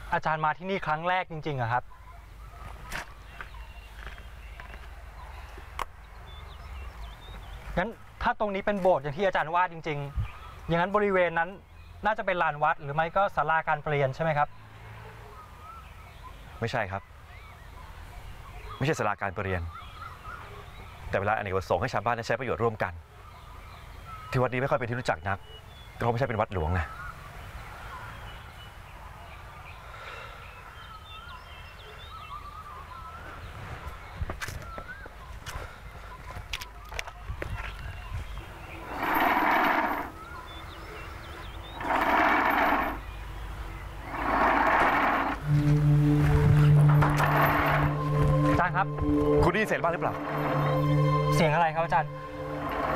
อาจารย์มาที่นี่ครั้งแรกจริงๆอะครับงั้นถ้าตรงนี้เป็นโบสถ์อย่างที่อาจารย์ว่าจริงๆอย่างนั้นบริเวณนั้นน่าจะเป็นลานวัดหรือไม่ก็ศาลาการประเรียนใช่ไหมครับไม่ใช่ครับไม่ใช่ศาลาการประเรียนแต่เวลาอเนกประสงค์ให้ชาวบ้านได้ใช้ประโยชน์ร่วมกันที่วัดนี้ไม่ค่อยเป็นที่รู้จักนักเพราะไม่ใช่เป็นวัดหลวงนะอาจารย์ครับคุณได้ยินเสียงบ้างหรือเปล่าเสียงอะไรครับอาจารย์